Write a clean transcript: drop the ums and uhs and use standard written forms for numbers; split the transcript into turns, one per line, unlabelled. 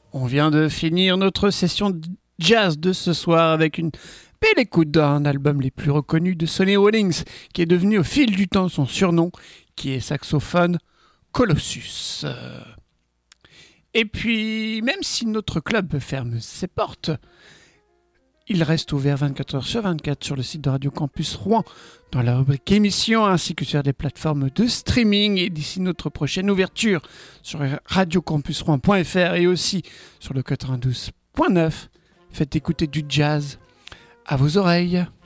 On vient de finir notre session jazz de ce soir avec une belle écoute d'un album les plus reconnus de Sonny Rollins, qui est devenu au fil du temps son surnom, qui est saxophone Colossus. Et puis, même si notre club ferme ses portes, il reste ouvert 24h sur 24 sur le site de Radio Campus Rouen, dans la rubrique émission, ainsi que sur des plateformes de streaming. Et d'ici notre prochaine ouverture sur radiocampusrouen.fr et aussi sur le 92.9, faites écouter du jazz à vos oreilles.